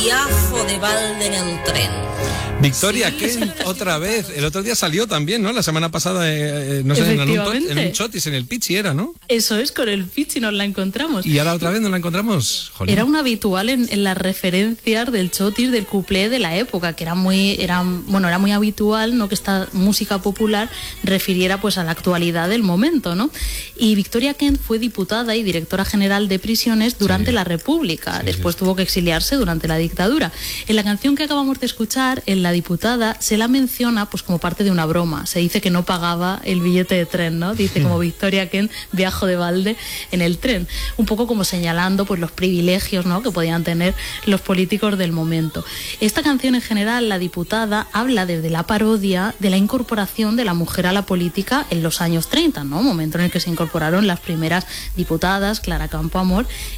viajo de balde en el tren. Victoria Kent, otra vez. El otro día salió también, ¿no? La semana pasada, no sé, en un chotis, en el Pichi era, ¿no? Eso es, con el Pichi nos la encontramos. ¿Y ahora otra vez nos la encontramos? Jolín. Era un habitual en las referencias del chotis, del cuplé de la época, que era muy habitual, ¿no? Que esta música popular refiriera pues a la actualidad del momento, ¿no? Y Victoria Kent fue diputada y directora general de prisiones durante la República. Después tuvo que exiliarse durante la dictadura. En la canción que acabamos de escuchar, en la diputada se la menciona pues como parte de una broma. Se dice que no pagaba el billete de tren, ¿no? Dice como Victoria Kent, viajo de balde en el tren. Un poco como señalando pues los privilegios, ¿no? que podían tener los políticos del momento. Esta canción en general, la diputada, habla desde la parodia de la incorporación de la mujer a la política en los años 30, ¿no? Momento en el que se incorporaron las primeras diputadas, Clara Campoamor